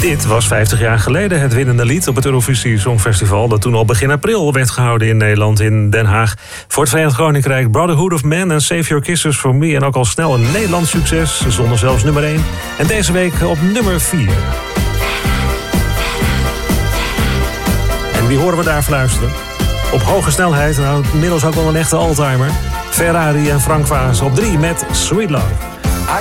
Dit was 50 jaar geleden het winnende lied op het Eurovisie Songfestival, dat toen al begin april werd gehouden in Nederland, in Den Haag. Voor het Verenigd Koninkrijk Brotherhood of Man en Save Your Kisses for Me. En ook al snel een Nederlands succes, zonder zelfs nummer 1. En deze week op nummer 4. En wie horen we daar fluisteren? Op hoge snelheid, nou inmiddels ook wel een echte oldtimer. Ferrari en Frank Vaas op 3 met Sweet Love.